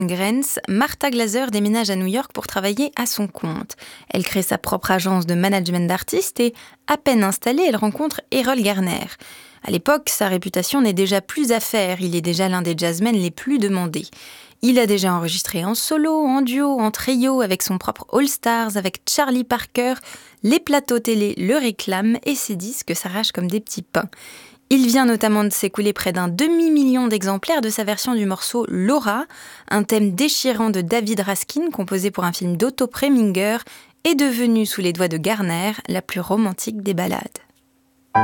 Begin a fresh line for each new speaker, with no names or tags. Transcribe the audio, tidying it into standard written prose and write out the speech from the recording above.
Grens, Martha Glaser déménage à New York pour travailler à son compte. Elle crée sa propre agence de management d'artistes et, à peine installée, elle rencontre Errol Garner. À l'époque, sa réputation n'est déjà plus à faire, il est déjà l'un des jazzmen les plus demandés. Il a déjà enregistré en solo, en duo, en trio, avec son propre All Stars, avec Charlie Parker. Les plateaux télé le réclament et ses disques s'arrachent comme des petits pains. Il vient notamment de s'écouler près d'un demi-million d'exemplaires de sa version du morceau Laura, un thème déchirant de David Raskin composé pour un film d'Otto Preminger, est devenu sous les doigts de Garner la plus romantique des ballades.